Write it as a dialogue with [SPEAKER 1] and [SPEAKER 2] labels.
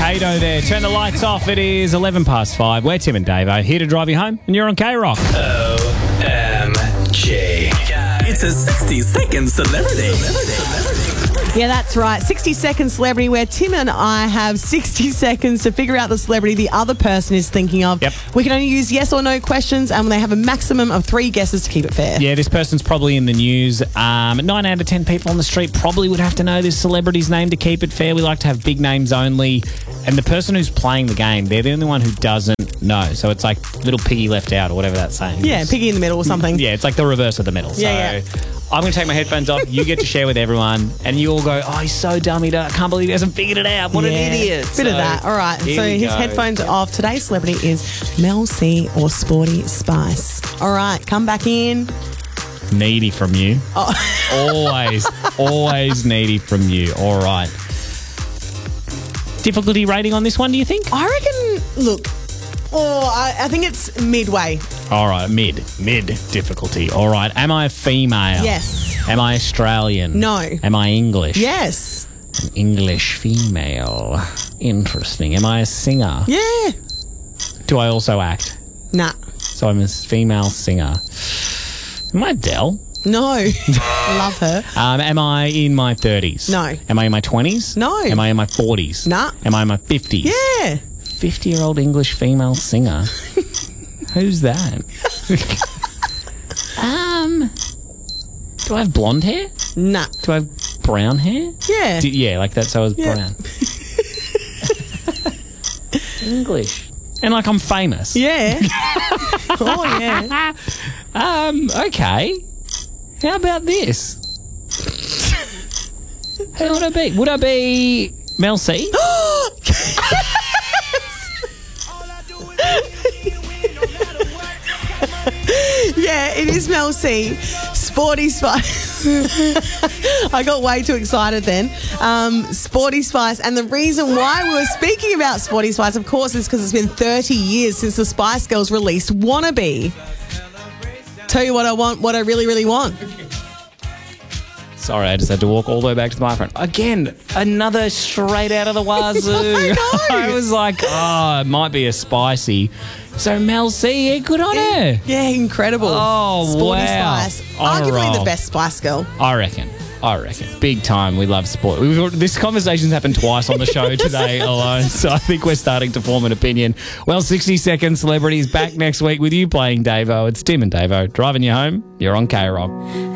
[SPEAKER 1] Ado there. Turn the lights off. It is 11 past 5. We're Tim and Davo here to drive you home, and you're on K-Rock.
[SPEAKER 2] OMG. It's a 60-second celebrity.
[SPEAKER 3] Yeah, that's right. 60-second celebrity, where Tim and I have 60 seconds to figure out the celebrity the other person is thinking of.
[SPEAKER 1] Yep.
[SPEAKER 3] We can only use yes or no questions, and they have a maximum of 3 guesses to keep it fair.
[SPEAKER 1] Yeah, this person's probably in the news. 9 out of 10 people on the street probably would have to know this celebrity's name to keep it fair. We like to have big names only. And the person who's playing the game, they're the only one who doesn't know. So it's like little piggy left out or whatever that saying
[SPEAKER 3] Yeah,
[SPEAKER 1] is.
[SPEAKER 3] piggy in the middle or something.
[SPEAKER 1] Yeah, it's like the reverse of the middle.
[SPEAKER 3] Yeah,
[SPEAKER 1] so I'm going to take my headphones off. You get to share with everyone. And you all go, oh, he's so dumb. I can't believe he hasn't figured it out. What an idiot.
[SPEAKER 3] Bit of that. All right. So his headphones are off. Today's celebrity is Mel C or Sporty Spice. All right. Come back in.
[SPEAKER 1] Needy from you.
[SPEAKER 3] Oh.
[SPEAKER 1] Always needy from you. All right. Difficulty rating on this one, do you think?
[SPEAKER 3] I reckon, look, I think it's midway.
[SPEAKER 1] All right, mid difficulty. All right, am I a female?
[SPEAKER 3] Yes.
[SPEAKER 1] Am I Australian?
[SPEAKER 3] No.
[SPEAKER 1] Am I English?
[SPEAKER 3] Yes.
[SPEAKER 1] An English female. Interesting. Am I a singer?
[SPEAKER 3] Yeah.
[SPEAKER 1] Do I also act?
[SPEAKER 3] Nah.
[SPEAKER 1] So I'm a female singer. Am I Adele?
[SPEAKER 3] No. Love her.
[SPEAKER 1] Am I in my 30s?
[SPEAKER 3] No.
[SPEAKER 1] Am I in my 20s?
[SPEAKER 3] No.
[SPEAKER 1] Am I in my 40s?
[SPEAKER 3] Nah.
[SPEAKER 1] Am I in my 50s?
[SPEAKER 3] Yeah.
[SPEAKER 1] 50-year-old English female singer. Who's that? Do I have blonde hair?
[SPEAKER 3] Nah.
[SPEAKER 1] Do I have brown hair?
[SPEAKER 3] Yeah.
[SPEAKER 1] Yeah, like that, so I was
[SPEAKER 3] Yeah.
[SPEAKER 1] brown. English. And like I'm famous.
[SPEAKER 3] Yeah. Oh, yeah.
[SPEAKER 1] Okay. How about this? Who would I be? Would I be Mel C?
[SPEAKER 3] Yeah, it is Mel C. Sporty Spice. I got way too excited then. Sporty Spice. And the reason why we were speaking about Sporty Spice, of course, is because it's been 30 years since the Spice Girls released Wannabe. Tell you what I want, what I really, really want.
[SPEAKER 1] Sorry, I just had to walk all the way back to the microphone. Again, another straight out of the wazoo.
[SPEAKER 3] I know.
[SPEAKER 1] I was like, it might be a spicy. So Mel C, yeah, good on her.
[SPEAKER 3] Yeah, incredible.
[SPEAKER 1] Oh,
[SPEAKER 3] Sporty
[SPEAKER 1] wow.
[SPEAKER 3] Spice.
[SPEAKER 1] On a
[SPEAKER 3] Arguably
[SPEAKER 1] roll.
[SPEAKER 3] the best Spice Girl.
[SPEAKER 1] I reckon. Big time. We love sport. This conversation's happened twice on the show today alone, so I think we're starting to form an opinion. Well, 60-second celebrities back next week with you playing Davo. It's Tim and Davo driving you home. You're on K-Rock.